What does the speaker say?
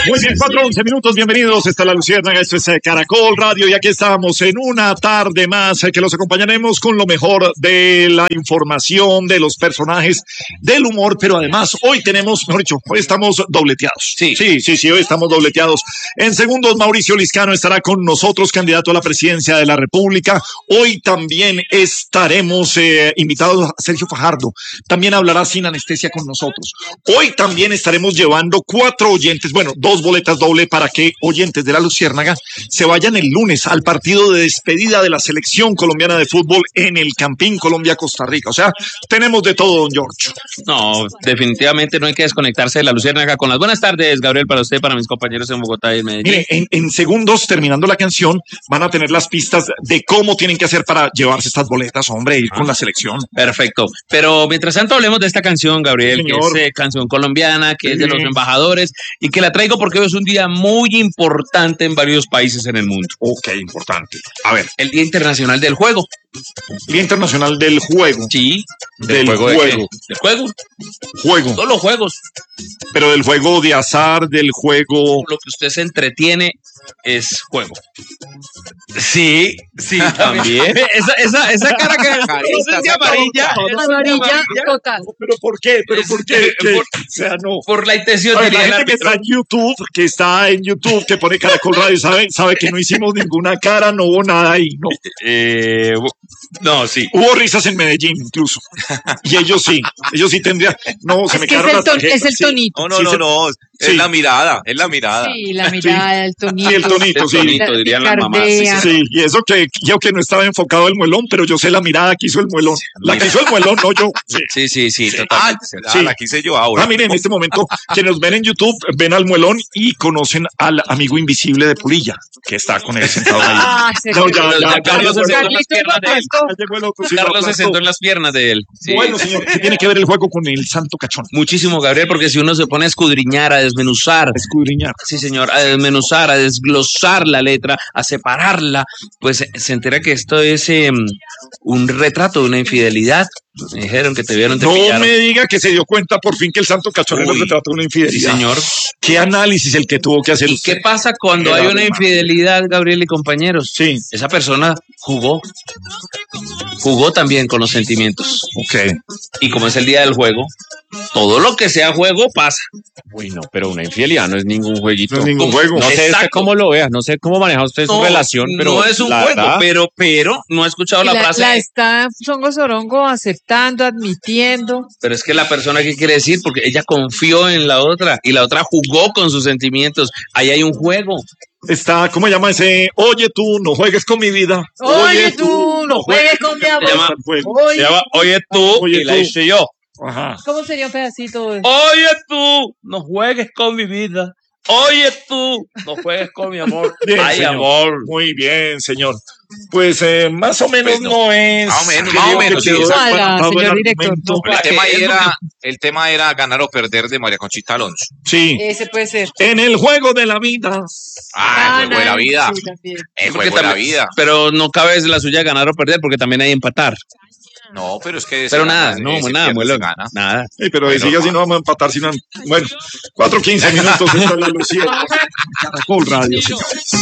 Muy bien, 4:11 minutos, bienvenidos. Está la Luciérnaga, esto es Caracol Radio y aquí estamos en una tarde más que los acompañaremos con lo mejor de la información, de los personajes, del humor, pero además hoy tenemos, mejor dicho, hoy estamos dobleteados. Sí, hoy estamos dobleteados. En segundos, Mauricio Liscano estará con nosotros, candidato a la presidencia de la República. Hoy también estaremos invitados a Sergio Fajardo, también hablará sin anestesia con nosotros. Hoy también estaremos llevando 4 oyentes, bueno, 2 boletas doble para que oyentes de la Luciérnaga se vayan el lunes al partido de despedida de la selección colombiana de fútbol en el Campín Colombia-Costa Rica. O sea, tenemos de todo, don George. No, definitivamente no hay que desconectarse de la Luciérnaga. Con las buenas tardes, Gabriel, para usted, para mis compañeros en Bogotá y en Medellín. Mire, en segundos, terminando la canción, van a tener las pistas de cómo tienen que hacer para llevarse estas boletas, hombre, ir con la selección. Perfecto. Pero mientras tanto hablemos de esta canción, Gabriel, Señor. que es canción colombiana, que es de los embajadores y que la traigo porque hoy es un día muy importante en varios países en el mundo. Ok, importante. A ver. El Día Internacional del Juego. Día Internacional del Juego. Sí. ¿Del juego? ¿Del juego? Juego. Todos los juegos. Pero del juego de azar, del juego... Lo que usted se entretiene es juego. Sí, También. esa cara que es amarilla. Amarilla total. ¿Pero por qué? O sea, no. Por la intención La diría el gente que árbitro. está en YouTube, que pone Caracol Radio, sabe que no hicimos ninguna cara, no hubo nada ahí, no. No, sí. Hubo risas en Medellín, incluso. Y ellos sí tendrían. No, se me que quedaron las tarjetas. es el tonito. No. Sí. Es la mirada. Sí, la mirada, el tonito. Sí, el tonito, sí. El tonito, dirían las mamás. picardía. Sí, y eso que yo que no estaba enfocado el muelón, pero yo sé la mirada que hizo el muelón. La que hizo el muelón, no yo. Sí, totalmente. Sí. La quise yo ahora. Miren, en este momento, quienes nos ven en YouTube, ven al muelón y conocen al amigo invisible de Pulilla, que está con él sentado ahí. No, ya, Carlos se sentó en las piernas de él. ya llegó el otro, sí, Carlos lo se sentó aplastó. en las piernas de él. Sí. Bueno, señor, ¿qué tiene que ver el juego con el santo cachón? Muchísimo, Gabriel, porque si uno se pone a escudriñar, a desmenuzar, Escudriñar. sí, señor, a desmenuzar, a desglosar la letra, a separarla, pues se entera que esto es un retrato de una infidelidad. Me dijeron que te vieron, te No pillaron. me diga que se dio cuenta por fin que el santo cachón era el retrato de una Sí, infidelidad. señor. ¿Qué análisis el que tuvo que hacer ¿Y usted? qué pasa cuando hay una infidelidad, Gabriel y compañeros? Sí. Esa persona jugó también con los sentimientos. Ok. Y como es el día del juego, todo lo que sea juego pasa. Uy, no, pero una infidelidad no es ningún jueguito. No es ningún juego. No sé usted Exacto. cómo lo vea, no sé cómo maneja usted su relación, pero no es un la juego, verdad, pero no ha escuchado la frase. La está Songo Sorongo aceptando, admitiendo. Pero es que la persona, ¿qué quiere decir? Porque ella confió en la otra y la otra jugó con sus sentimientos. Ahí hay un juego. Está, ¿cómo se llama ese? Oye tú, no juegues con mi vida. Oye tú, no juegues con mi amor. Se llama- Oye, Se llama Oye tú Oye, y la tú. hice yo. Ajá. ¿cómo sería un pedacito? Oye tú, no juegues con mi vida. Oye tú, no juegues con mi amor. Bien, Ay, señor. amor. Muy bien, señor. Pues más o menos Pues no. no es. Más o menos, Creo más o que menos, quedó sí, exacto. desbaratado el Señor director, argumento. no. el tema era ganar o perder de María Conchita Alonso. Sí. Ese puede ser. En el juego de la vida. El juego de la vida. Sí, también. El Porque juego de la también- vida. Pero no cabe la suya ganar o perder porque también hay empatar. No, pero es que... Pero se nada, gana, no, se nada, pierde, muelo. se gana. Nada. Sí, pero Bueno, sigue así, no vamos a empatar, sino. Bueno, 4:15 minutos. Esto es la Lucía. Caracol Radio, señores.